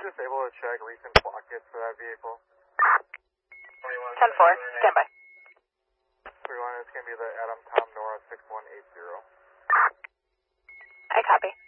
just able to check recent clock hits for that vehicle? 10-4, stand by. 31, it's going to be the Adam Tom Nora 6180. I copy.